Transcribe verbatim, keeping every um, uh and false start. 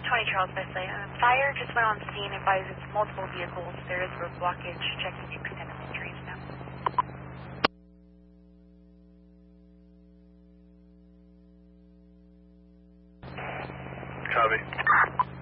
twenty Charles Wesley. Uh, fire just went on scene, advises multiple vehicles. There is road blockage. Checking the extent of injuries now. Copy.